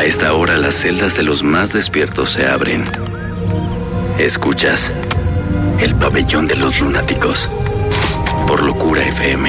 esta hora las celdas de los más despiertos se abren. Escuchas El Pabellón de los Lunáticos por Locura FM.